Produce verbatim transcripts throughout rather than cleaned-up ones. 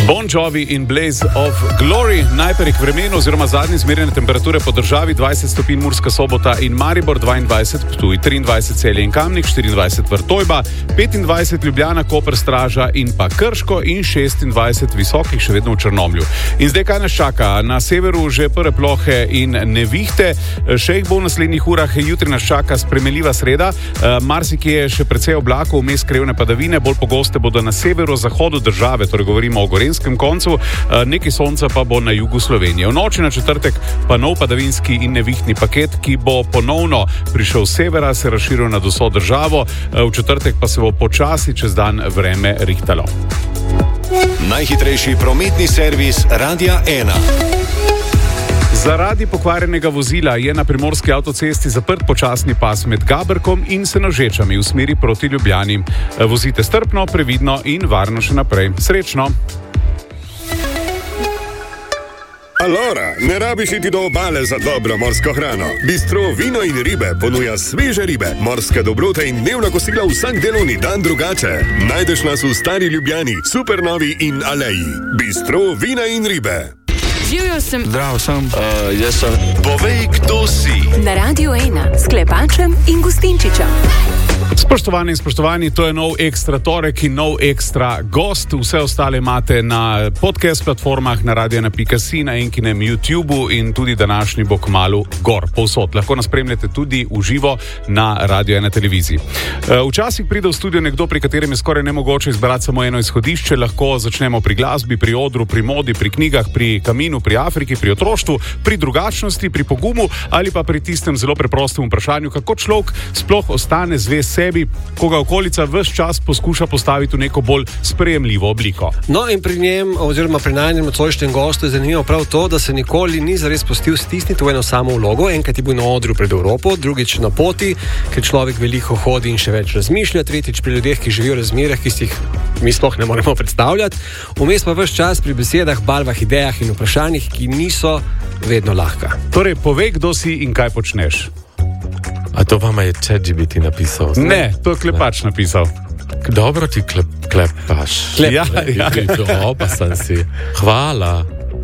Bon Jovi in Blaze of Glory. Najprej k vremenu oziroma zadnji izmerjene temperature po državi, dvajset stopinj Murska Sobota in Maribor, dvaindvajset Ptuj, triindvajset Celje in Kamnik, štiriindvajset Vrtojba, petindvajset Ljubljana, Koper, Straža in pa Krško in šestindvajset Visokih, še vedno v Črnomlju. In zdaj kaj nas čaka? Na severu že prve plohe in nevihte, še jih bo v naslednjih urah, jutri nas čaka spremenljiva sreda, marsikje je še precej oblakov, vmes krevne padavine, bolj pogoste bodo na severu, zahodu države, torej govorimo o Gorenjskem koncu, nekaj sonca pa bo na jugu Slovenije. V noči na četrtek pa nov padavinski in nevihtni paket, ki bo ponovno prišel z severa, se razširil nad vso državo, v četrtek pa se bo počasi čez dan vreme rihtalo. Najhitrejši prometni servis Radia ena. Zaradi pokvarjenega vozila je na primorski avtocesti zaprt počasni pas med Gaberkom in Senožečami v smeri proti Ljubljani. Vozite strpno, previdno in varno še naprej. Srečno! Alora, ne rabiš iti do obale za dobro morsko hrano. Bistro Vino in ribe ponuja sveže ribe, morske dobrote in dnevna kosila vsak delovni dan drugače. Najdeš nas v Stari Ljubljani, Supernovi in Aleji. Bistro Vina in ribe. Živjo sem. Zdrav sem. Uh, jaz sem. Povej, kdo si. Na Radiu ena s Klepačem in Gustinčičem. Spoštovani in spoštovani, to je nov ekstra torek in nov ekstra gost. Vse ostale imate na podcast platformah, na radio ena pika si, na Enkinem YouTubeu in tudi današnji bo kmalu gor, povsod. Lahko nas spremljate tudi v živo na Radio ena televiziji. Včasih pride v studio nekdo, pri katerem je skoraj nemogoče izbrati samo eno izhodišče. Lahko začnemo pri glasbi, pri odru, pri modi, pri knjigah, pri kaminu, pri Afriki, pri otroštvu, pri drugačnosti, pri pogumu ali pa pri tistem zelo preprostem vprašanju, kako človek sploh ostane zvest sebi, ko ga okolica ves čas poskuša postaviti v neko bolj sprejemljivo obliko. No in pri njem, oziroma pri najnem odsojšnjem gostu je zanimivo prav to, da se nikoli ni zares pustil stisniti v eno samo vlogo. Enkrat je bil na odru pred Evropo, drugič na poti, ker človek veliko hodi in še več razmišlja, tretjič pri ljudeh, ki živijo v razmerah, ki si jih mi sploh ne moremo predstavljati, vmes pa ves čas pri besedah, barvah, idejah in vprašanjih, ki niso vedno lahka. Torej, povej, kdo si in kaj počneš. A to vama je ChatGPT napisal? Ne, to je Klepač ne. napisal. Dobro ti klep, klepaš. Klep. Ja, ja. Opa sem si. Hvala.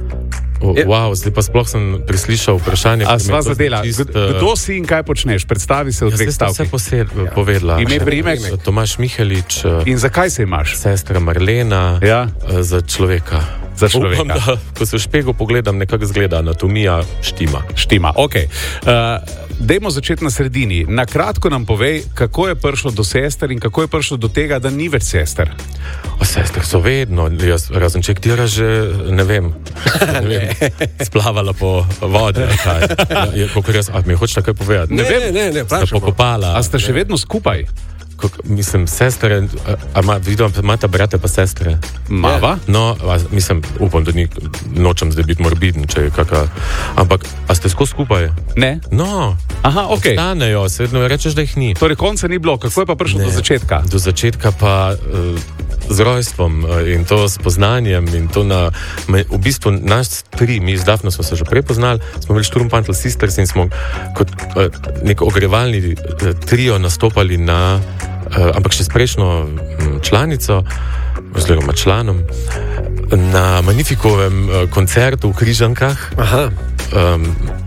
O, wow, zdaj pa sploh sem prislišal vprašanje. A sva zadela. Čist, kdo si in kaj počneš? Predstavi se v dveh stavkih. Jaz sem vse ja. povedala. Ime, priimek. Tomaž Mihelič. In zakaj se imaš? Sestra Marlena. Ja. Za človeka. Za človeka. Upam, da, ko se v špegu pogledam, nekako zgleda anatomija štima. Štima, okej. Okay. Uh, dejmo začeti na sredini. Na kratko nam povej, kako je prišlo do sester in kako je prišlo do tega, da ni več sester. O, sester so vedno. Jaz, razen če ktira že, ne vem, ne vem splavala po vodi. Ja, jaz, a mi hočeš takoj povedati? Ne, ne vem, ne, ne, sta pokopala. A ste še vedno skupaj? Kak, mislim, sestre, a ma, vidim, imate brate pa sestre? Mava? No, a, mislim, upam, da ni, nočem zdaj biti morbiden, če je kaka, ampak, a ste skozi skupaj? Ne. No. Aha, okej. Okay. Ostanejo, se vedno rečeš, da jih ni. Torej, konca ni bilo, kako je pa prišlo ne. do začetka? Do začetka pa uh, z rojstvom uh, in to s poznanjem in to na, me, v bistvu naš tri, mi z Dafno smo se že prepoznali, smo bili Sturmpantel Sisters in smo kot uh, nek ogrevalni uh, trio nastopali na Uh, ampak še s prejšnjo um, članico, oziroma članom, na Magnifikovem uh, koncertu v Križankah, um,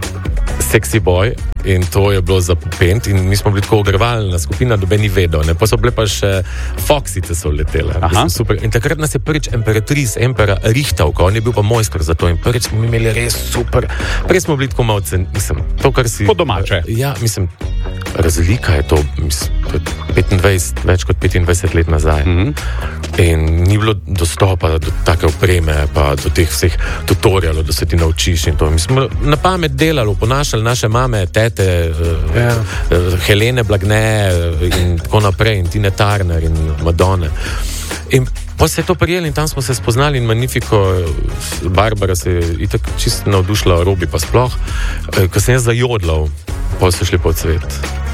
Sexy Boy, in to je bilo za popent in mi smo bili tako ogrevalna skupina, doben ni vedel, ne, pa so bile pa še Foxice so letele. Super. In takrat nas je prvič Emperatrice, Empera rihtal, ko on je bil pa mojster za to in prvič smo imeli res super, prej smo bili tako malce, mislim, to, kar si... Po domače. Ja, mislim, razlika je to, mislim, petindvajset, več kot petindvajset let nazaj. Mm-hmm. In ni bilo dostopa do take opreme, pa do teh vseh tutorialov, da se ti naučiš in to. Mi smo na pamet delali, oponašali naše mame, tete, yeah. uh, Helene Blagne in tako naprej, in Tine Turner in Madone. In pa se je to prijeli in tam smo se spoznali in Magnifico, Barbara se je itak čisto navdušila, Robi pa sploh, uh, ko sem jaz zajodlal, pa so šli po svet.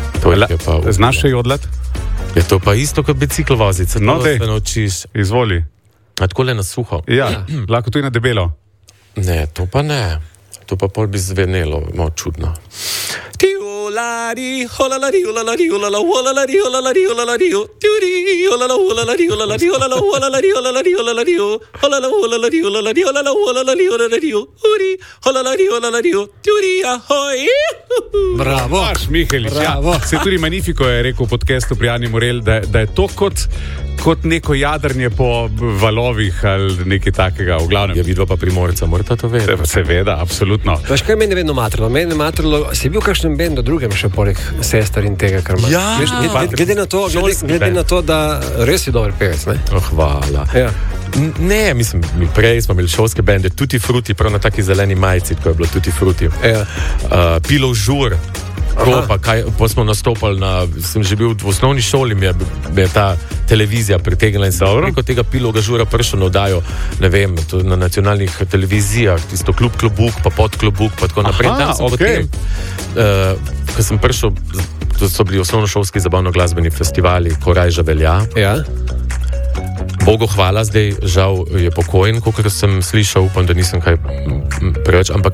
Znaš še jodlet? Je to pa isto kot bicikl voziti, se no, se naučiš. Izvoli. A tako le na suho. Ja, lahko tudi na debelo. Ne, to pa ne. To pa pol bi zvenelo, malo čudno. Ti Olari, olalari, olalari, olala, olalari, olalari, olalari, turi, olala, olalari, olalari, olala, olalari, olalari, olalari, olala, olalari, olalari, olala, olalari, olalari, uri, olalari, olalari, turi, ahoj. Bravo. Marš, Mihelič, ja. Bravo. Se tudi Magnifico je rekel v podcastu pri Ani Morel, da, da je to kot, kot neko jadrnje po valovih ali nekaj takega, v glavnem. Je videla pa Primorca, morate to vedeti. Seveda, absolutno. Veš, kaj meni je vedno matrilo? Meni je matrilo, si bil v kakšnem bendu drugem še poleg sester in tega, kar imaš? Ja. Veš, glede, glede, na to, glede, glede na to, da res si dober pevec, ne? Oh, hvala. Ja. N- Ne, mislim, mi prej smo imeli šolske bende, Tutti Frutti, prav na taki zeleni majici, ko je bilo Tutti Frutti. Ja. Uh, Pilov žur, ko pa, kaj, pa smo nastopali na, sem že bil v osnovni šoli, mi je, mi je ta televizija pritegnila in sem preko tega Pilovega žura prišel na oddajo, ne vem, to na nacionalnih televizijah, tisto Klub Klobuk, pa Pod Klobuk, pa tako naprej. Aha, Tam sem okej. potem, uh, ko sem prišel, to so bili osnovnošolski zabavno-glasbeni festivali, Korajža velja. Ja. Bogu hvala, zdaj žal je pokojen, kot sem slišal, upam, da nisem kaj mm, preveč, ampak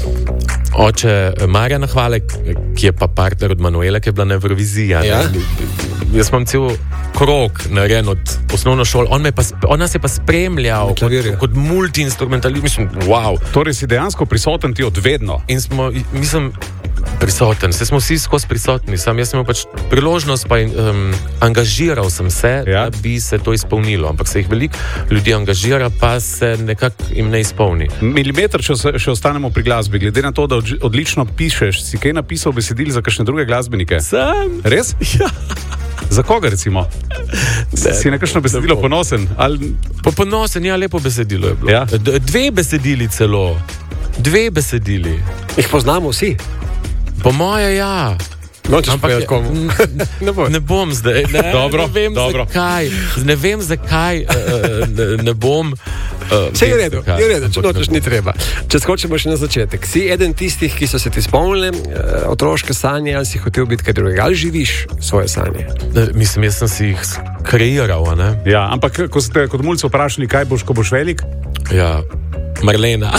oče Marjana Hvale, ki je pa partner od Manuela, ki je bila na Evroviziji. Ja. Jaz imam cel krog narejen od osnovno šolo, on, me pa, sp- on nas je pa spremljal kot, klavirju. kot multi-instrumentalist, mislim, wow. Torej si dejansko prisoten ti od vedno. In smo, mislim, prisoten, se smo vsi skozi prisotni, sam jaz sem imel pač priložnost, pa um, angažiral sem se, Ja. da bi se to izpolnilo, ampak se jih veliko ljudi angažira, pa se nekako jim ne izpolni. Milimeter, če se- še ostanemo pri glasbi, glede na to, da odž- odlično pišeš, si kaj napisal besedil za kakšne druge glasbenike? Sam? Res? Ja. Za koga recimo? Ne, si na kakšno besedilo ne bom. ponosen? Ali... Po ponosen, ja, lepo besedilo je bilo. Ja. D- dve besedili celo, dve besedili. Jih poznamo vsi. Po moje, ja. Nočeš Ampak povedati je- komu. Ne boj. Ne bom zdaj, ne, Dobro, ne vem dobro. zakaj, ne vem zakaj, uh, ne, ne bom. Uh, Vse je v redu, je v redu, če nočeš, ni treba. Če skočimo še na začetek. Si eden tistih, ki so se ti spomnili uh, otroške sanje, ali si hotel biti kaj drugega, ali živiš svoje sanje? Mislim, jaz sem si jih kreiral, a ne? Ja, ampak ko ste kot mulci vprašali, kaj boš, ko boš velik? Ja, Marlena.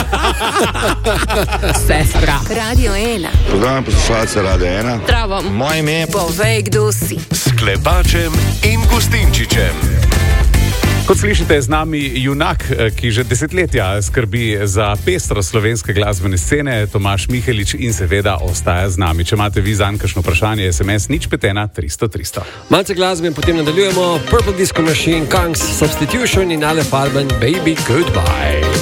Sestra. Radio ena. Program poslušalce Rade ena. Zdravo. Moje ime je Povej, kdo si. S Klepačem in Gustinčičem. Kot slišite, je z nami junak, eh, ki že desetletja skrbi za pestrost slovenske glasbene scene, Tomaž Mihelič, in seveda ostaja z nami. Če imate vi zanj kakšno vprašanje, es em es nič pet ena tristo tristo. Malce glasbe in potem nadaljujemo. Purple Disco Machine, Kangs, Substitution in Alef Alban, Baby Goodbye.